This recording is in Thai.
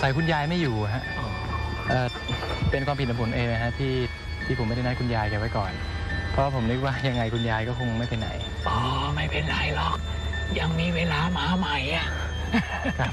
สัยคุณยายไม่อยู่ฮะเป็นความผิดของผมเองนะฮะที่ผมไม่ได้นัดคุณยายแกไว้ก่อนเพราะผมนึกว่ายังไงคุณยายก็คงไม่ไปไหนอ๋อไม่เป็นไรหรอกยังมีเวลามาใหม่อ่ะ